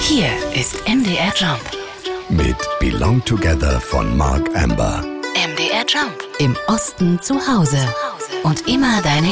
Hier ist MDR Jump. Mit Belong Together von Mark Amber. MDR Jump. Im Osten zu Hause. Und immer deine